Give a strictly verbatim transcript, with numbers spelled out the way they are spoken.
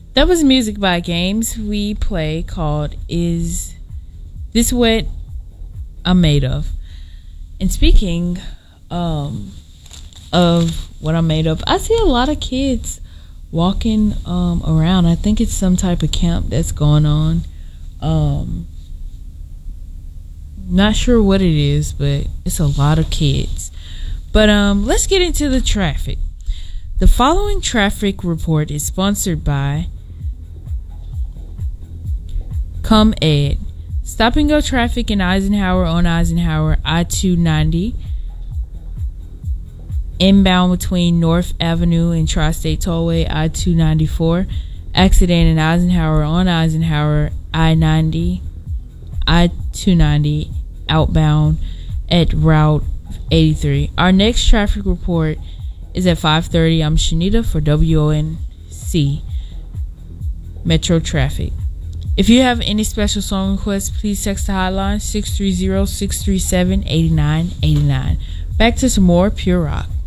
That was music by games we play called Is This What I'm Made Of? And speaking um, of what I'm made of, I see a lot of kids walking um, around. I think it's some type of camp that's going on. Um, not sure what it is, but it's a lot of kids. But um, let's get into the traffic. The following traffic report is sponsored by ComEd. Stop and go traffic in Eisenhower on Eisenhower I two ninety. Inbound between North Avenue and Tri-State Tollway I two ninety-four. Accident in Eisenhower on Eisenhower I ninety. I two ninety outbound at Route eighty-three. Our next traffic report is at five thirty. I'm Shanita for W O N C Metro Traffic. If you have any special song requests, please text the hotline six three zero, six three seven, eight nine eight nine. Back to some more Pure Rock.